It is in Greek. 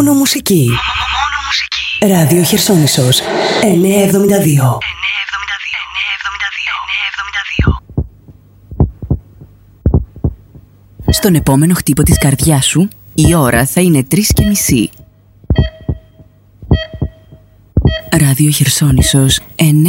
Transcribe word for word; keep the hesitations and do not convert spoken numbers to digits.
Μόνο μουσική. Μόνο μουσική. Ράδιο Χερσόνησος εννιακόσια εβδομήντα δύο. Στον επόμενο χτύπο της καρδιάς σου, η ώρα θα είναι τρεις και μισή. Ράδιο Χερσόνησος εννιακόσια